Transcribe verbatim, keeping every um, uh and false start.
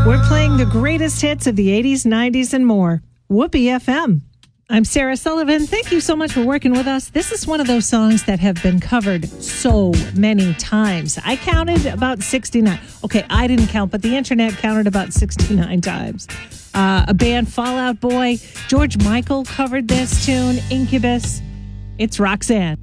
We're playing the greatest hits of the eighties, nineties, and more. Whoopee F M. I'm Sarah Sullivan. Thank you so much for working with us. This is one of those songs that have been covered so many times. I counted about sixty-nine. Okay, I didn't count, but the internet counted about sixty-nine times. Uh, a band, Fall Out Boy. George Michael covered this tune, Incubus. It's Roxanne.